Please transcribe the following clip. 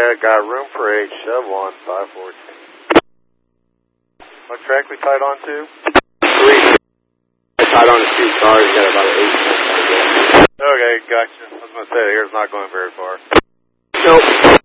Alright, got room for 8, shove 1, 514. What track we tied on to? 3. I tied on to 2 cars, got about an 8. Okay, gotcha. I was going to say, the air's not going very far. Nope.